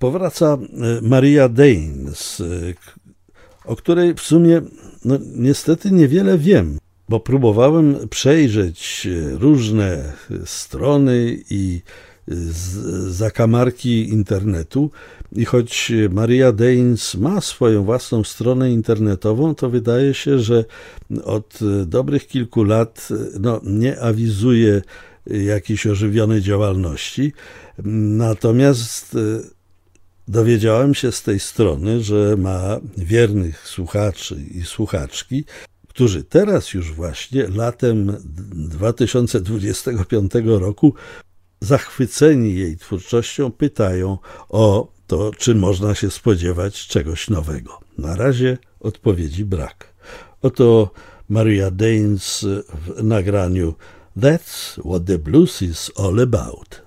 powraca Maria Daines, o której w sumie niestety niewiele wiem, bo próbowałem przejrzeć różne strony i zakamarki internetu i choć Maria Daines ma swoją własną stronę internetową, to wydaje się, że od dobrych kilku lat nie awizuje jakiejś ożywionej działalności. Natomiast dowiedziałem się z tej strony, że ma wiernych słuchaczy i słuchaczki, którzy teraz już właśnie latem 2025 roku zachwyceni jej twórczością pytają o to, czy można się spodziewać czegoś nowego. Na razie odpowiedzi brak. Oto Maria Daines w nagraniu That's What the Blues is All About.